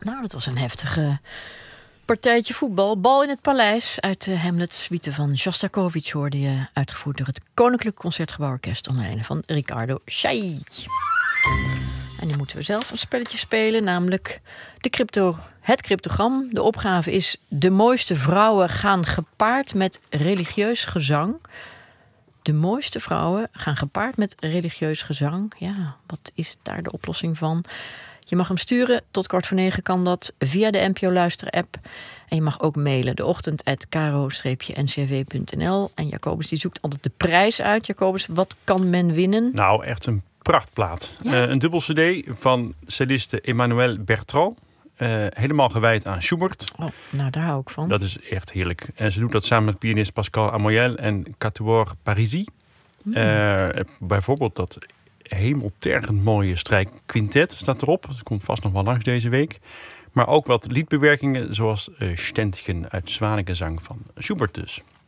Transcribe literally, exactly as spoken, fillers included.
Nou, dat was een heftige partijtje voetbal. Bal in het Paleis uit de Hamlet-suite van Shostakovich hoorde je, uitgevoerd door het Koninklijk Concertgebouworkest onder leiding van Riccardo Chailly. En nu moeten we zelf een spelletje spelen, namelijk de crypto, het cryptogram. De opgave is: de mooiste vrouwen gaan gepaard met religieus gezang. De mooiste vrouwen gaan gepaard met religieus gezang. Ja, wat is daar de oplossing van? Je mag hem sturen, tot kwart voor negen kan dat, via de N P O Luister-app. En je mag ook mailen, de ochtend at caro n c w punt n l. En Jacobus die zoekt altijd de prijs uit. Jacobus, wat kan men winnen? Nou, echt een prachtplaat. Ja? Uh, een dubbel cd van celliste Emmanuel Bertrand. Uh, helemaal gewijd aan Schubert. Oh, nou, daar hou ik van. Dat is echt heerlijk. En ze doet dat samen met pianist Pascal Amoyel en Quatuor Parisi. Mm. Uh, bijvoorbeeld dat hemeltergend mooie strijkquintet staat erop. Dat komt vast nog wel langs deze week. Maar ook wat liedbewerkingen zoals uh, Ständchen uit Zwanekenzang van Schubert dus.